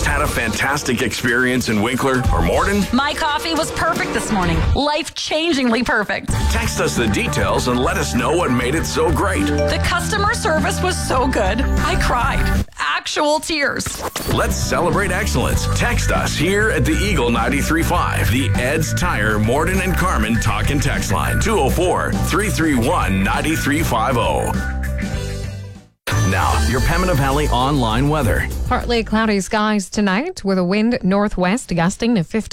Just had a fantastic experience in Winkler or Morden? My coffee was perfect this morning. Life-changingly perfect. Text us the details and let us know what made it so great. The customer service was so good. I cried. Actual tears. Let's celebrate excellence. Text us here at the Eagle 93.5, the Ed's Tire Morden and Carmen talk and text line, 204-331-9350. Now, your Pembina Valley online weather. Partly cloudy skies tonight with a wind northwest gusting to 50